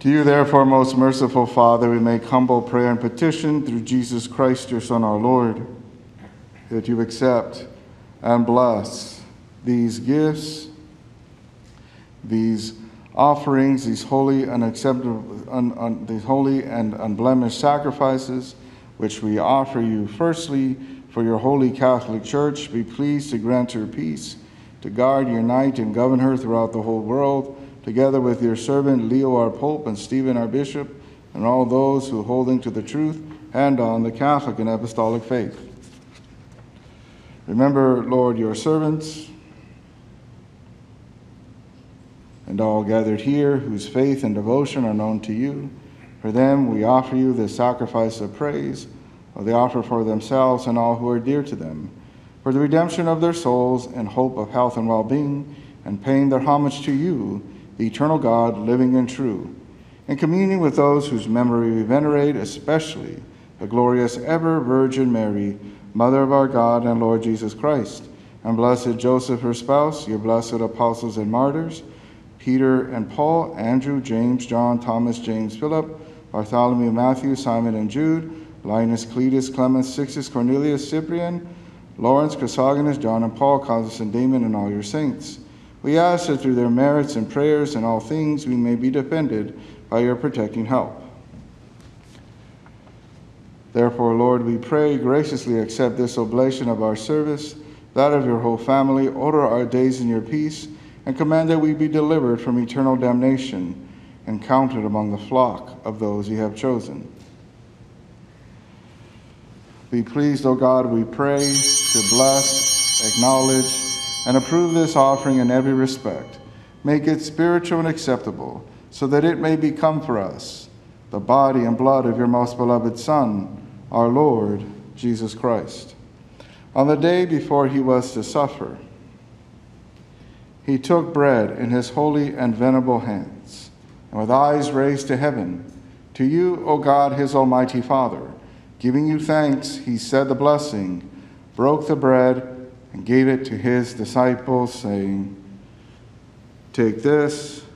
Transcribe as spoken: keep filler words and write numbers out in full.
To you, therefore, most merciful Father, we make humble prayer and petition through Jesus Christ, your Son, our Lord, that you accept and bless these gifts, these offerings, these holy and acceptable, un, un, these holy and unblemished sacrifices, which we offer you. Firstly, for your holy Catholic Church, be pleased to grant her peace, to guard, unite, and govern her throughout the whole world, together with your servant Leo our Pope and Stephen our Bishop, and all those who, holding to the truth, hand on the Catholic and Apostolic faith. Remember, Lord, your servants, and all gathered here whose faith and devotion are known to you. For them we offer you this sacrifice of praise, or they offer for themselves and all who are dear to them, for the redemption of their souls and hope of health and well-being, and paying their homage to you, the eternal God, living and true, in communion with those whose memory we venerate, especially the glorious ever Virgin Mary, Mother of our God and Lord Jesus Christ, and blessed Joseph, her spouse, your blessed apostles and martyrs, Peter and Paul, Andrew, James, John, Thomas, James, Philip, Bartholomew, Matthew, Simon and Jude, Linus, Cletus, Clement, Sixtus, Cornelius, Cyprian, Lawrence, Chrysogonus, John and Paul, Constance and Damon, and all your saints. We ask that through their merits and prayers in all things we may be defended by your protecting help. Therefore, Lord, we pray, graciously accept this oblation of our service, that of your whole family. Order our days in your peace, and command that we be delivered from eternal damnation and counted among the flock of those you have chosen. Be pleased, O God, we pray, to bless, acknowledge, and approve this offering in every respect. Make it spiritual and acceptable, so that it may become for us the body and blood of your most beloved Son, our Lord Jesus Christ. On the day before he was to suffer, he took bread in his holy and venerable hands, and with eyes raised to heaven, to you, O God, his almighty Father, giving you thanks, he said the blessing, broke the bread, and gave it to his disciples, saying, "Take this